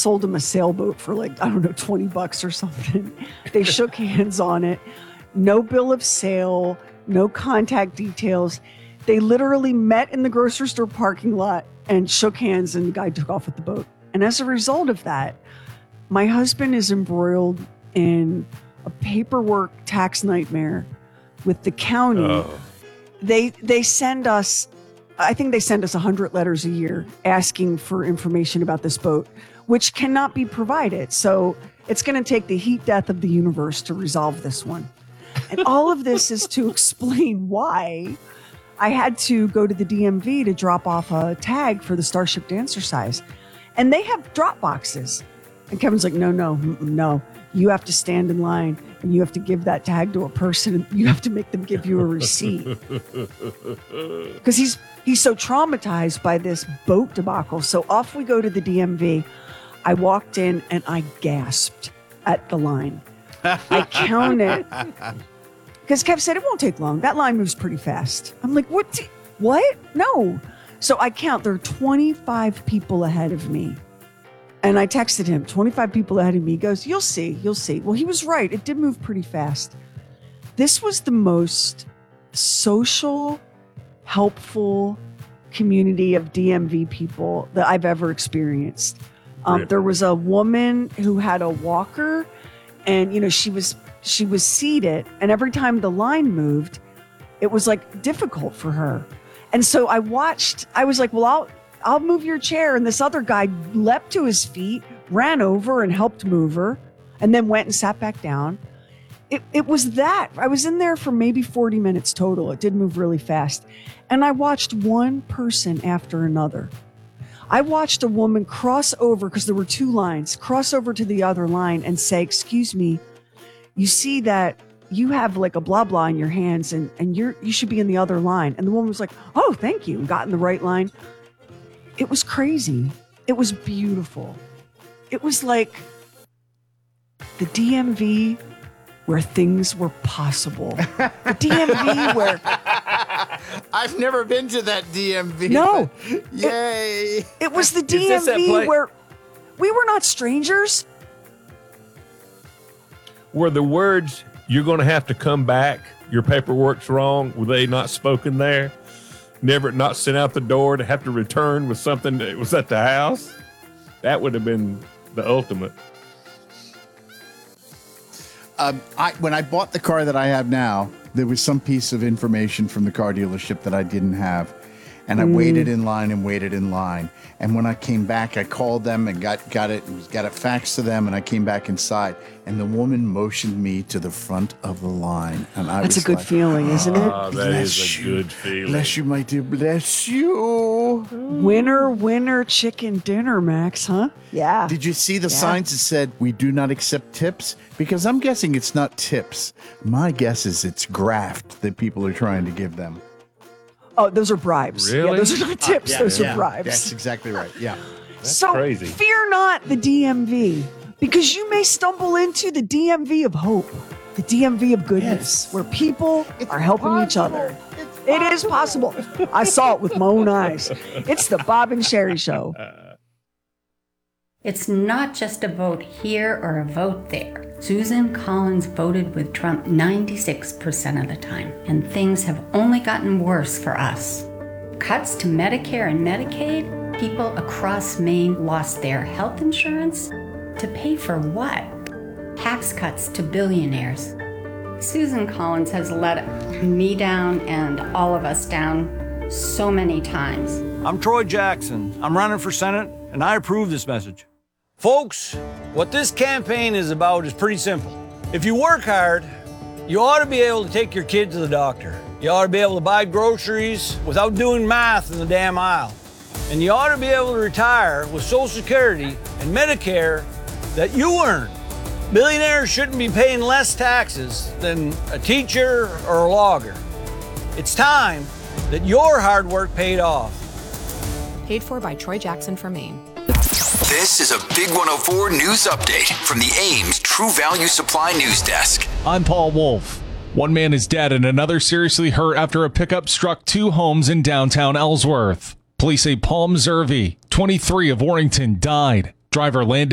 sold him a sailboat for like, I don't know, $20 or something. They shook hands on it. No bill of sale, no contact details. They literally met in the grocery store parking lot and shook hands, and the guy took off with the boat. And as a result of that, my husband is embroiled in a paperwork tax nightmare with the county. Oh. They send us, I think they send us 100 letters a year asking for information about this boat, which cannot be provided. So it's going to take the heat death of the universe to resolve this one. And all of this is to explain why I had to go to the DMV to drop off a tag for the Starship Dancercise. And they have drop boxes. And Kevin's like, no. You have to stand in line and you have to give that tag to a person. And you have to make them give you a receipt. Because he's so traumatized by this boat debacle. So off we go to the DMV. I walked in and I gasped at the line. I counted. Because Kev said it won't take long. That line moves pretty fast. I'm like, what? No. So I count. There are 25 people ahead of me. And I texted him, 25 people ahead of me. He goes, you'll see. Well, he was right. It did move pretty fast. This was the most social, helpful community of DMV people that I've ever experienced. There was a woman who had a walker, and she was seated, and every time the line moved, it was like difficult for her. And so I was like, well, I'll move your chair. And this other guy leapt to his feet, ran over and helped move her, and then went and sat back down. It was that. I was in there for maybe 40 minutes total. It did move really fast. And I watched one person after another. I watched a woman cross over, because there were two lines, cross over to the other line and say, excuse me, you see that you have like a blah blah in your hands and you should be in the other line. And the woman was like, oh, thank you, and got in the right line. It was crazy. It was beautiful. It was like the DMV where things were possible. The DMV where... I've never been to that DMV. No. Yay. It was the DMV where we were not strangers. Were the words, you're going to have to come back, your paperwork's wrong, were they not spoken there? Never not sent out the door to have to return with something that was at the house? That would have been the ultimate. When I bought the car that I have now, there was some piece of information from the car dealership that I didn't have. And I waited in line. And when I came back, I called them and got it faxed to them. And I came back inside, and the woman motioned me to the front of the line. And that's a good feeling, isn't it? That is a good feeling. Bless you, my dear. Bless you. Winner, chicken dinner, Max, huh? Yeah. Did you see the signs that said, we do not accept tips? Because I'm guessing it's not tips. My guess is it's graft that people are trying to give them. Oh, those are bribes. Really? Yeah, those are not tips. Those are bribes. That's exactly right. Yeah. That's crazy. Fear not the DMV, because you may stumble into the DMV of hope, the DMV of goodness, where people are helping each other. It is possible. I saw it with my own eyes. It's the Bob and Sherry Show. It's not just a vote here or a vote there. Susan Collins voted with Trump 96% of the time, and things have only gotten worse for us. Cuts to Medicare and Medicaid, people across Maine lost their health insurance. To pay for what? Tax cuts to billionaires. Susan Collins has let me down and all of us down so many times. I'm Troy Jackson. I'm running for Senate, and I approve this message. Folks, what this campaign is about is pretty simple. If you work hard, you ought to be able to take your kid to the doctor. You ought to be able to buy groceries without doing math in the damn aisle. And you ought to be able to retire with Social Security and Medicare that you earn. Billionaires shouldn't be paying less taxes than a teacher or a logger. It's time that your hard work paid off. Paid for by Troy Jackson for Maine. This is a Big 104 news update from the Ames True Value Supply News Desk. I'm Paul Wolf. One man is dead and another seriously hurt after a pickup struck two homes in downtown Ellsworth. Police say Palm Zervy, 23 of Warrington, died. Driver landed